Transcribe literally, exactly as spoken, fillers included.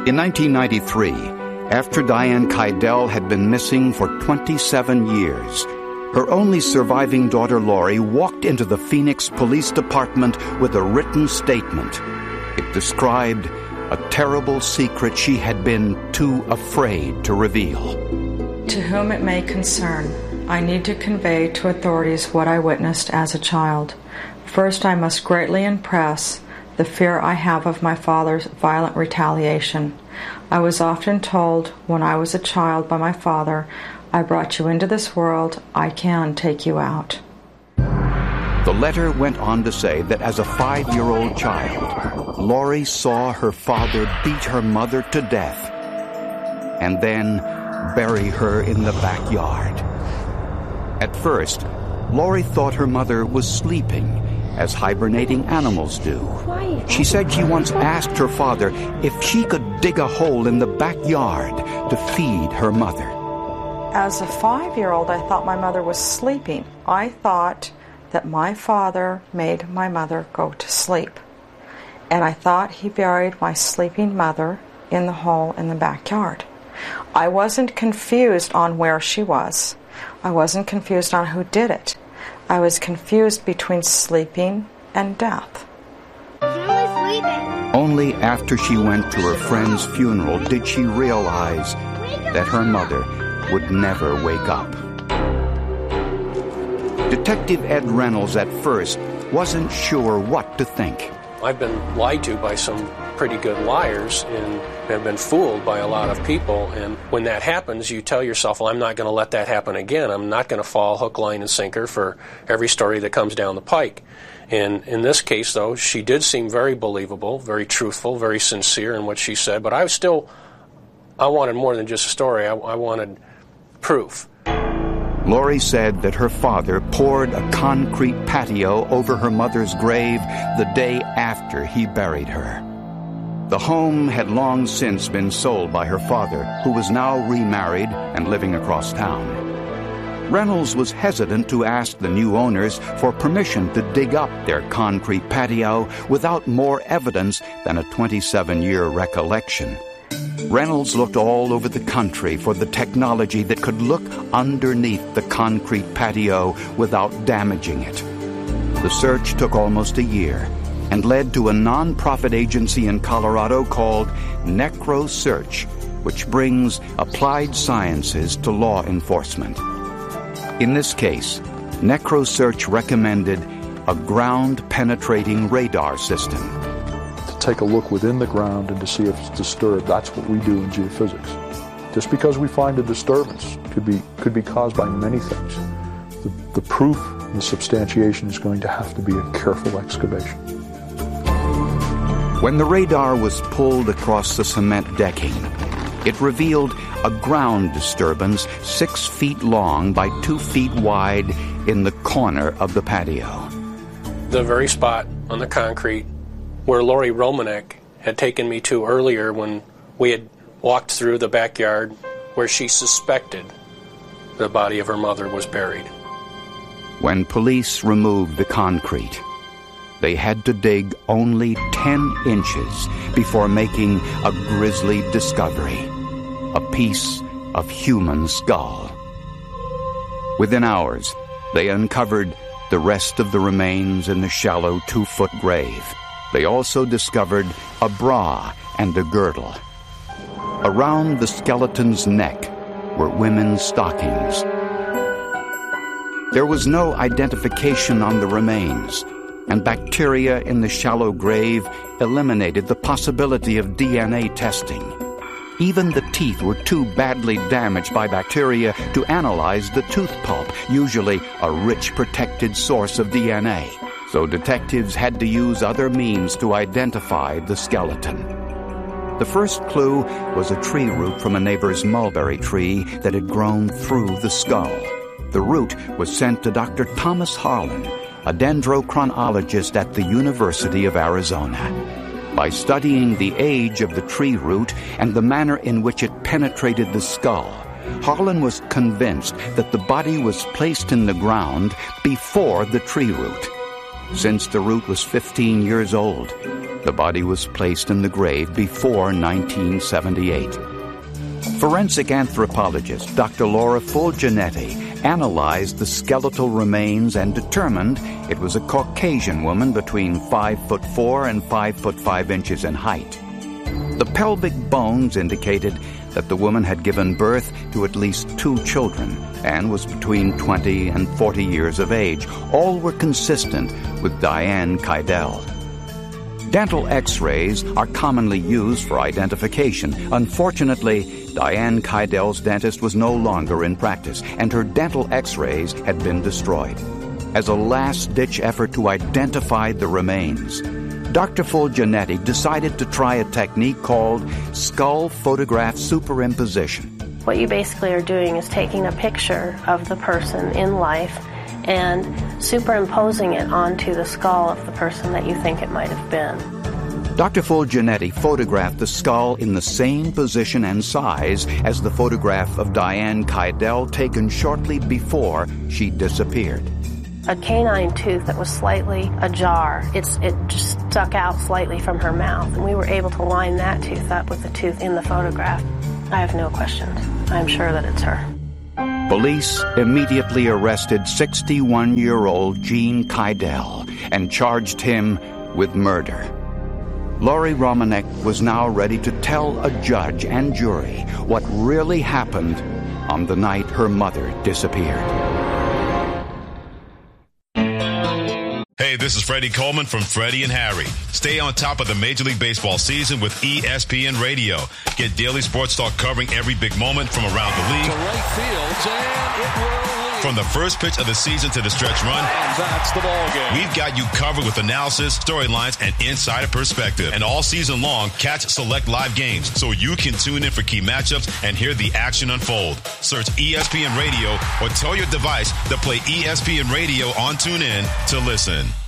In nineteen ninety-three, after Diane Keidel had been missing for twenty-seven years, her only surviving daughter, Lori, walked into the Phoenix Police Department with a written statement. It described a terrible secret she had been too afraid to reveal. To whom it may concern, I need to convey to authorities what I witnessed as a child. First, I must greatly impress the fear I have of my father's violent retaliation. I was often told when I was a child by my father, I brought you into this world, I can take you out. The letter went on to say that as a five-year-old child, Lori saw her father beat her mother to death and then bury her in the backyard. At first, Lori thought her mother was sleeping, as hibernating animals do. She said she once asked her father if she could dig a hole in the backyard to feed her mother. As a five-year-old, I thought my mother was sleeping. I thought that my father made my mother go to sleep. And I thought he buried my sleeping mother in the hole in the backyard. I wasn't confused on where she was. I wasn't confused on who did it. I was confused between sleeping and death. Only after she went to her friend's funeral did she realize that her mother would never wake up. Detective Ed Reynolds at first wasn't sure what to think. I've been lied to by some pretty good liars and have been fooled by a lot of people, and when that happens, you tell yourself, well, I'm not going to let that happen again. I'm not going to fall hook, line, and sinker for every story that comes down the pike. And in this case, though, she did seem very believable, very truthful, very sincere in what she said, but I was still, I wanted more than just a story. I, I wanted proof. Lori said that her father poured a concrete patio over her mother's grave the day after he buried her. The home had long since been sold by her father, who was now remarried and living across town. Reynolds was hesitant to ask the new owners for permission to dig up their concrete patio without more evidence than a twenty-seven-year recollection. Reynolds looked all over the country for the technology that could look underneath the concrete patio without damaging it. The search took almost a year and led to a non-profit agency in Colorado called NecroSearch, which brings applied sciences to law enforcement. In this case, NecroSearch recommended a ground-penetrating radar system. To take a look within the ground and to see if it's disturbed. That's what we do in geophysics. Just because we find a disturbance could be could be caused by many things. The, the proof and the substantiation is going to have to be a careful excavation. When the radar was pulled across the cement decking, it revealed a ground disturbance six feet long by two feet wide in the corner of the patio. The very spot on the concrete where Lori Romanek had taken me to earlier when we had walked through the backyard where she suspected the body of her mother was buried. When police removed the concrete, they had to dig only ten inches before making a grisly discovery, a piece of human skull. Within hours, they uncovered the rest of the remains in the shallow two-foot grave. They also discovered a bra and a girdle. Around the skeleton's neck were women's stockings. There was no identification on the remains, and bacteria in the shallow grave eliminated the possibility of D N A testing. Even the teeth were too badly damaged by bacteria to analyze the tooth pulp, usually a rich protected source of D N A. So detectives had to use other means to identify the skeleton. The first clue was a tree root from a neighbor's mulberry tree that had grown through the skull. The root was sent to Doctor Thomas Harlan, a dendrochronologist at the University of Arizona. By studying the age of the tree root and the manner in which it penetrated the skull, Harlan was convinced that the body was placed in the ground before the tree root. Since the root was fifteen years old, The body was placed in the grave before nineteen seventy-eight. Forensic anthropologist Doctor Laura Fulginetti analyzed the skeletal remains and determined it was a Caucasian woman between five foot four and five foot five inches in height. The pelvic bones indicated that the woman had given birth to at least two children and was between twenty and forty years of age. All were consistent with Diane Keidel. Dental x-rays are commonly used for identification. Unfortunately, Diane Keidel's dentist was no longer in practice, and her dental x-rays had been destroyed. As a last-ditch effort to identify the remains, Doctor Fulginetti decided to try a technique called skull photograph superimposition. What you basically are doing is taking a picture of the person in life and superimposing it onto the skull of the person that you think it might have been. Doctor Fulginetti photographed the skull in the same position and size as the photograph of Diane Keidel taken shortly before she disappeared. A canine tooth that was slightly ajar. It's, it just stuck out slightly from her mouth, and we were able to line that tooth up with the tooth in the photograph. I have no questions. I'm sure that it's her. Police immediately arrested sixty-one-year-old Gene Keidel and charged him with murder. Laurie Romanek was now ready to tell a judge and jury what really happened on the night her mother disappeared. Hey, this is Freddie Coleman from Freddie and Harry. Stay on top of the Major League Baseball season with E S P N Radio. Get daily sports talk covering every big moment from around the league. To right field, and it will lead. From the first pitch of the season to the stretch run. And that's the ball game. We've got you covered with analysis, storylines, and insider perspective. And all season long, catch select live games so you can tune in for key matchups and hear the action unfold. Search E S P N Radio or tell your device to play E S P N Radio on TuneIn to listen.